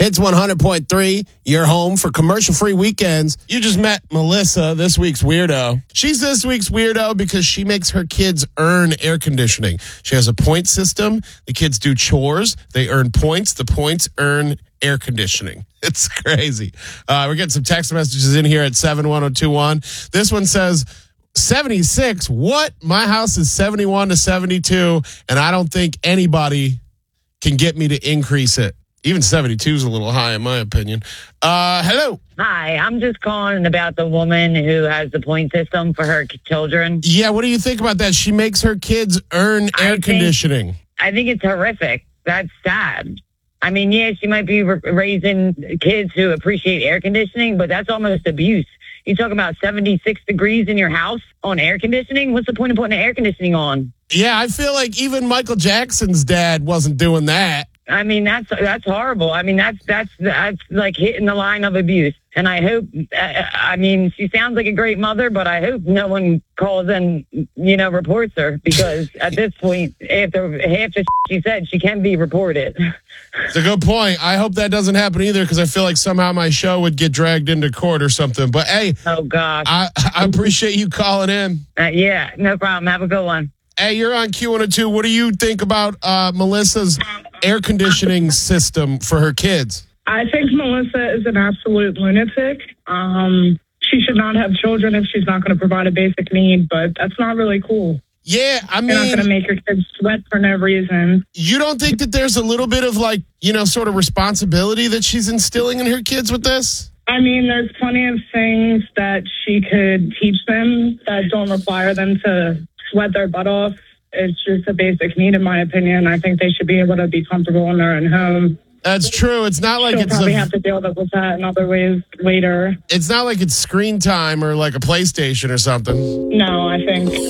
It's 100.3, your home for commercial-free weekends. You just met Melissa, this week's weirdo. She's this week's weirdo because she makes her kids earn air conditioning. She has a point system. The kids do chores. They earn points. The points earn air conditioning. It's crazy. We're getting some text messages in here at 71021. This one says, 76? What? My house is 71 to 72, and I don't think anybody can get me to increase it. Even 72 is a little high, in my opinion. Hello. Hi, I'm just calling about the woman who has the point system for her children. Yeah, what do you think about that? She makes her kids earn air conditioning. I think it's horrific. That's sad. I mean, yeah, she might be raising kids who appreciate air conditioning, but that's almost abuse. You talk about 76 degrees in your house on air conditioning? What's the point of putting air conditioning on? Yeah, I feel like even Michael Jackson's dad wasn't doing that. I mean, that's horrible. I mean, that's like hitting the line of abuse. And I hope, I mean, she sounds like a great mother, but I hope no one calls and, reports her, because at this point, after half the she said, she can be reported. It's a good point. I hope that doesn't happen either, because I feel like somehow my show would get dragged into court or something. But hey, oh gosh, I appreciate you calling in. Yeah, no problem. Have a good one. Hey, you're on Q102. What do you think about Melissa's air conditioning system for her kids? I think Melissa is an absolute lunatic. She should not have children if she's not going to provide a basic need, but that's not really cool. Yeah, I mean, you're not going to make your kids sweat for no reason. You don't think that there's a little bit of sort of responsibility that she's instilling in her kids with this? I mean, there's plenty of things that she could teach them that don't require them to sweat their butt off. It's just a basic need, in my opinion. I think they should be able to be comfortable in their own home. That's true. It's not like she'll probably have to deal with that in other ways later. It's not like it's screen time or like a PlayStation or something. No, I think